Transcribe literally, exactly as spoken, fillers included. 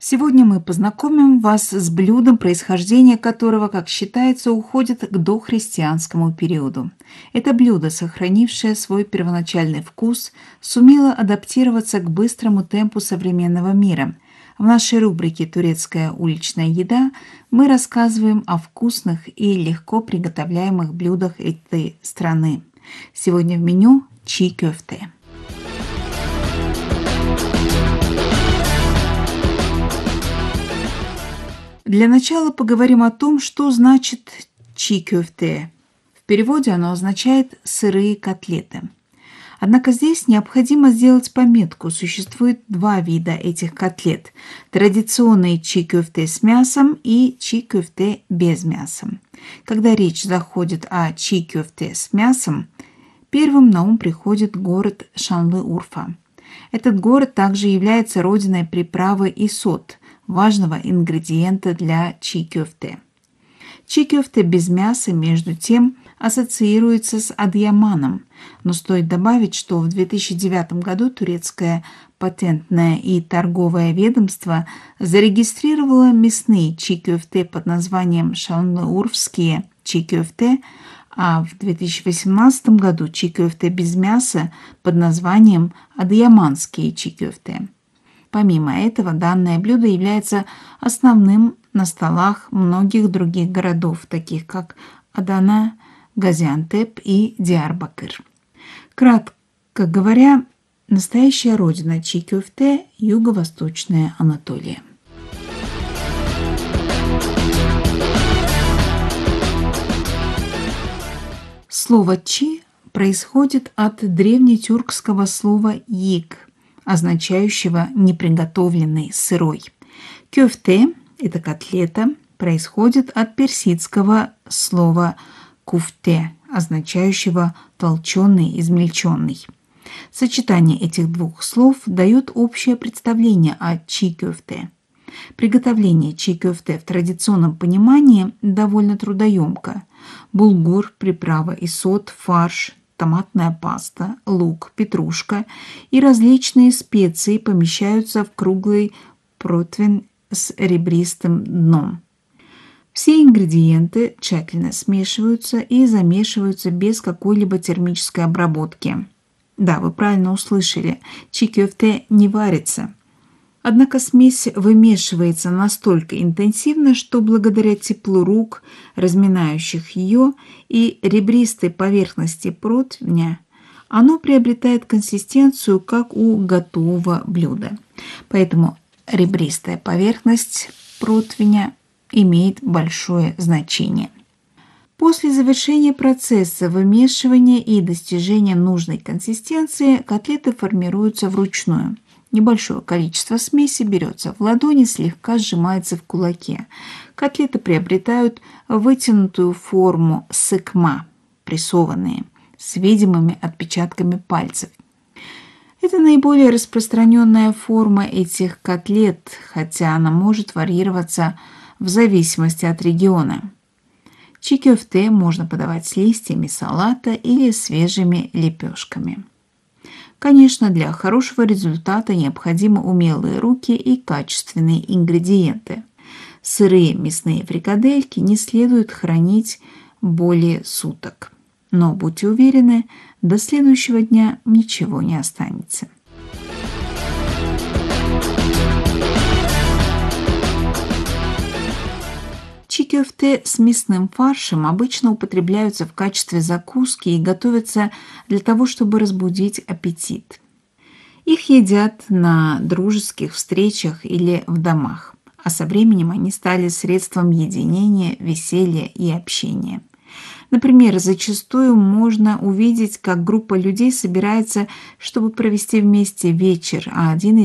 Сегодня мы познакомим вас с блюдом, происхождение которого, как считается, уходит к дохристианскому периоду. Это блюдо, сохранившее свой первоначальный вкус, сумело адаптироваться к быстрому темпу современного мира. В нашей рубрике «Турецкая уличная еда» мы рассказываем о вкусных и легко приготовляемых блюдах этой страны. Сегодня в меню чи köfte. Для начала поговорим о том, что значит чи köfte. В переводе оно означает «сырые котлеты». Однако здесь необходимо сделать пометку. Существует два вида этих котлет. Традиционные чи köfte с мясом и чи köfte без мяса. Когда речь заходит о чи köfte с мясом, первым на ум приходит город Шанлы-Урфа. Этот город также является родиной приправы исот, важного ингредиента для чи köfte. Чи köfte без мяса, между тем, ассоциируется с адьяманом, но стоит добавить, что в две тысячи девятом году турецкое патентное и торговое ведомство зарегистрировало мясные чи köfte под названием шанлы-урфские чи köfte, а в две тысячи восемнадцатом году чи köfte без мяса под названием адьяманские чи köfte. Помимо этого, данное блюдо является основным на столах многих других городов, таких как Адана, Газиантеп и Диарбакыр. Кратко говоря, настоящая родина чи köfte – Юго-Восточная Анатолия. Слово «чи» происходит от древнетюркского слова «йик», означающего неприготовленный, сырой. Köfte – это котлета, происходит от персидского слова «куфте», означающего толченый, измельченный. Сочетание этих двух слов дает общее представление о чи köfte. Приготовление чи köfte в традиционном понимании довольно трудоемко. Булгур, приправа исот, фарш, томатная паста, лук, петрушка и различные специи помещаются в круглый противень с ребристым дном. Все ингредиенты тщательно смешиваются и замешиваются без какой-либо термической обработки. Да, вы правильно услышали, чи köfte не варится. Однако смесь вымешивается настолько интенсивно, что благодаря теплу рук, разминающих ее, и ребристой поверхности противня, оно приобретает консистенцию, как у готового блюда. Поэтому ребристая поверхность противня имеет большое значение. После завершения процесса вымешивания и достижения нужной консистенции котлеты формируются вручную. Небольшое количество смеси берется в ладони, слегка сжимается в кулаке. Котлеты приобретают вытянутую форму сыкма, прессованные, с видимыми отпечатками пальцев. Это наиболее распространенная форма этих котлет, хотя она может варьироваться в зависимости от региона. Чи köfte можно подавать с листьями салата или свежими лепешками. Конечно, для хорошего результата необходимы умелые руки и качественные ингредиенты. Сырые мясные фрикадельки не следует хранить более суток. Но будьте уверены, до следующего дня ничего не останется. Чи köfte с мясным фаршем обычно употребляются в качестве закуски и готовятся для того, чтобы разбудить аппетит. Их едят на дружеских встречах или в домах, а со временем они стали средством единения, веселья и общения. Например, зачастую можно увидеть, как группа людей собирается, чтобы провести вместе вечер, а один